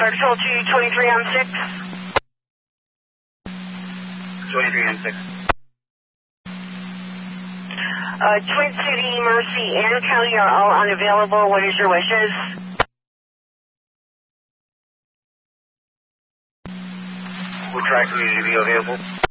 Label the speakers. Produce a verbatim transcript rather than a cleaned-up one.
Speaker 1: Fire Patrol two twenty-three on six.
Speaker 2: twenty-three on six.
Speaker 1: Uh, Twin City, Mercy, and County are all unavailable. What is your wishes?
Speaker 2: Will Tri-Community be available?